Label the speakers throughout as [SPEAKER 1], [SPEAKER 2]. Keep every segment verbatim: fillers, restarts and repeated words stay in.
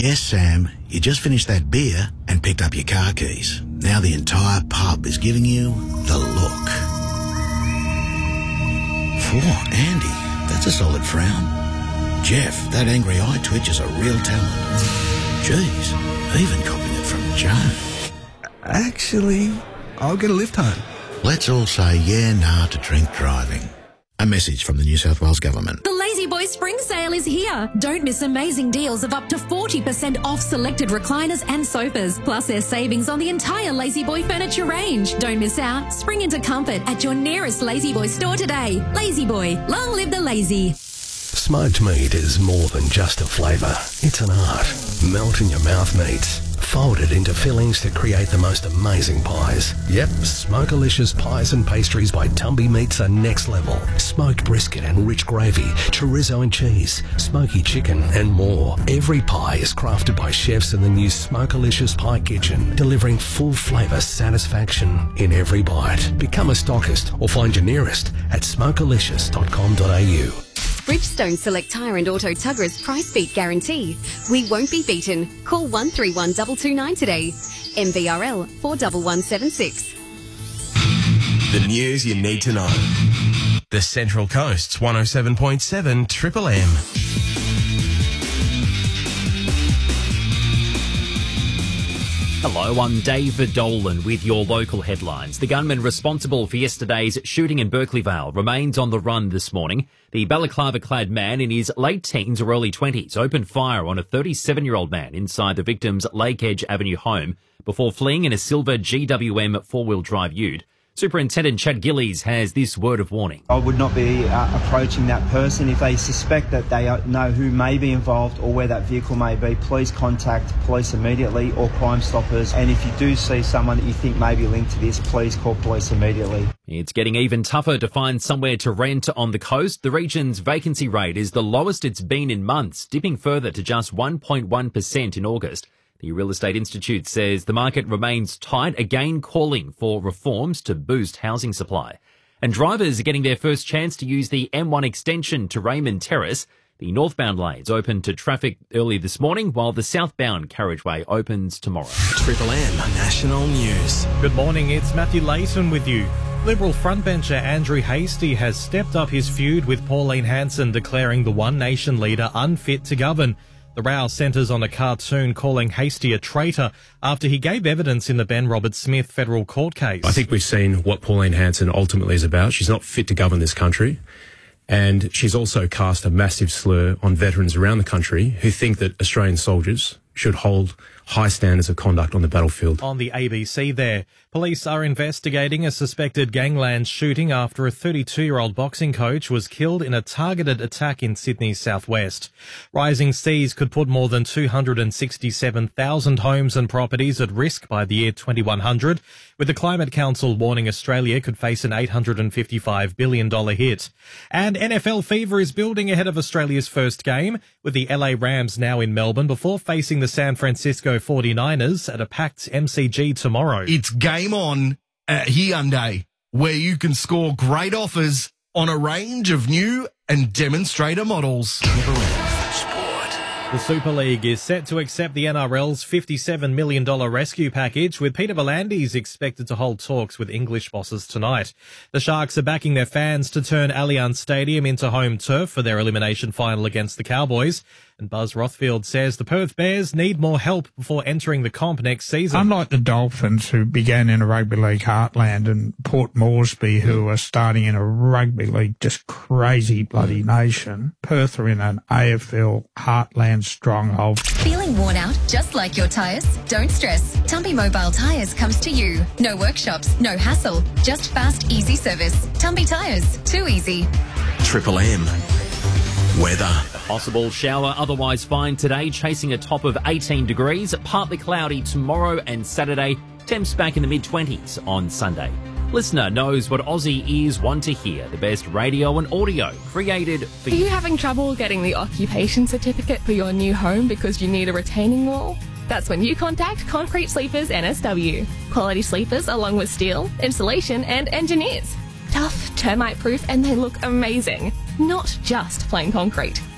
[SPEAKER 1] Yes, Sam, you just finished that beer and picked up your car keys. Now the entire pub is giving you the look. Phew, Andy, that's a solid frown. Jeff, that angry eye twitch is a real talent. Jeez, even copying it from Joe.
[SPEAKER 2] Actually, I'll get a lift home.
[SPEAKER 1] Let's all say yeah, nah to drink driving. A message from the New South Wales Government.
[SPEAKER 3] The Lazy Boy Spring Sale is here. Don't miss amazing deals of up to forty percent off selected recliners and sofas. Plus there's savings on the entire Lazy Boy furniture range. Don't miss out. Spring into comfort at your nearest Lazy Boy store today. Lazy Boy, long live the lazy.
[SPEAKER 4] Smoked meat is more than just a flavour. It's an art. Melt in your mouth meats. Folded into fillings to create the most amazing pies. Yep, Smokelicious pies and pastries by Tumby Meats are next level. Smoked brisket and rich gravy, chorizo and cheese, smoky chicken and more. Every pie is crafted by chefs in the new Smokelicious Pie Kitchen, delivering full flavour satisfaction in every bite. Become a stockist or find your nearest at smokelicious dot com dot a u.
[SPEAKER 5] Bridgestone Select Tyre and Auto Tugger's price beat guarantee. We won't be beaten. Call one three one two two nine today. M B R L four one one seven six.
[SPEAKER 6] The news you need to know. The Central Coast's one oh seven point seven Triple M.
[SPEAKER 7] Hello, I'm David Dolan with your local headlines. The gunman responsible for yesterday's shooting in Berkeleyvale remains on the run this morning. The balaclava-clad man in his late teens or early twenties opened fire on a thirty-seven-year-old man inside the victim's Lake Edge Avenue home before fleeing in a silver G W M four-wheel drive ute. Superintendent Chad Gillies has this word of warning.
[SPEAKER 8] I would not be uh, approaching that person. If they suspect that they know who may be involved or where that vehicle may be, please contact police immediately or Crime Stoppers. And if you do see someone that you think may be linked to this, please call police immediately.
[SPEAKER 7] It's getting even tougher to find somewhere to rent on the coast. The region's vacancy rate is the lowest it's been in months, dipping further to just one point one percent in August. The Real Estate Institute says the market remains tight, again calling for reforms to boost housing supply. And drivers are getting their first chance to use the M one extension to Raymond Terrace. The northbound lanes opened to traffic early this morning, while the southbound carriageway opens tomorrow.
[SPEAKER 6] Triple M National News.
[SPEAKER 9] Good morning, it's Matthew Layton with you. Liberal frontbencher Andrew Hastie has stepped up his feud with Pauline Hanson, declaring the One Nation leader unfit to govern. The row centres on a cartoon calling Hastie a traitor after he gave evidence in the Ben Roberts-Smith federal court case.
[SPEAKER 10] I think we've seen what Pauline Hanson ultimately is about. She's not fit to govern this country. And she's also cast a massive slur on veterans around the country who think that Australian soldiers should hold high standards of conduct on the battlefield.
[SPEAKER 9] On the A B C there, police are investigating a suspected gangland shooting after a thirty-two-year-old boxing coach was killed in a targeted attack in Sydney's southwest. Rising seas could put more than two hundred sixty-seven thousand homes and properties at risk by the year twenty-one hundred, with the Climate Council warning Australia could face an eight hundred fifty-five billion dollars hit. And N F L fever is building ahead of Australia's first game, with the L A Rams now in Melbourne before facing the San Francisco forty-niners at a packed M C G tomorrow.
[SPEAKER 11] It's game on at Hyundai, where you can score great offers on a range of new and demonstrator models.
[SPEAKER 9] The Super League is set to accept the N R L's fifty-seven million dollars rescue package, with Peter V'landys expected to hold talks with English bosses tonight. The Sharks are backing their fans to turn Allianz Stadium into home turf for their elimination final against the Cowboys. And Buzz Rothfield says the Perth Bears need more help before entering the comp next season.
[SPEAKER 12] Unlike the Dolphins, who began in a rugby league heartland, and Port Moresby, who are starting in a rugby league just crazy bloody nation, Perth are in an A F L heartland stronghold.
[SPEAKER 3] Feeling worn out, just like your tyres? Don't stress. Tumby Mobile Tyres comes to you. No workshops, no hassle, just fast, easy service. Tumby Tyres, too easy.
[SPEAKER 6] Triple M. Weather.
[SPEAKER 7] A possible shower, otherwise fine today, chasing a top of eighteen degrees. Partly cloudy tomorrow and Saturday. Temps back in the mid-twenties on Sunday. Listener knows what Aussie ears want to hear. The best radio and audio created for you.
[SPEAKER 13] Are you having trouble getting the occupation certificate for your new home because you need a retaining wall? That's when you contact Concrete Sleepers N S W. Quality sleepers along with steel, insulation and engineers. Tough, termite-proof, and they look amazing. Not just plain concrete.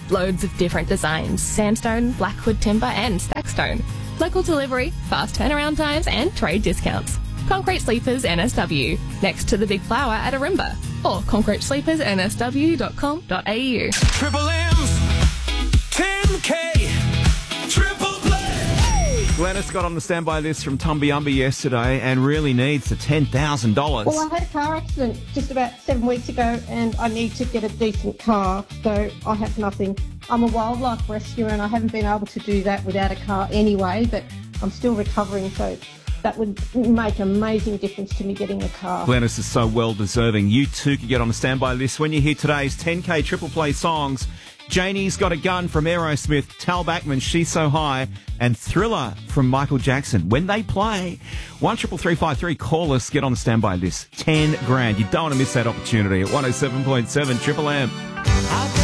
[SPEAKER 13] Loads of different designs: sandstone, blackwood timber and stackstone. Local delivery, fast turnaround times and trade discounts. Concrete Sleepers N S W, next to the Big Flower at Arimba, or concrete sleepers n s w dot com dot a u.
[SPEAKER 14] Triple M's ten K Triple Play.
[SPEAKER 15] Glennis got on the standby list from Tumbyumby yesterday and really needs the ten thousand dollars.
[SPEAKER 16] Well, I had a car accident just about seven weeks ago and I need to get a decent car, so I have nothing. I'm a wildlife rescuer and I haven't been able to do that without a car anyway, but I'm still recovering, so that would make an amazing difference to me getting a car.
[SPEAKER 15] Glennis is so well deserving. You too can get on the standby list when you hear today's ten K Triple Play songs. Janie's Got a Gun from Aerosmith, Tal Bachman, She's So High, and Thriller from Michael Jackson. When they play, one triple three five three, call us, get on the standby list. ten grand. You don't want to miss that opportunity at one oh seven point seven Triple M.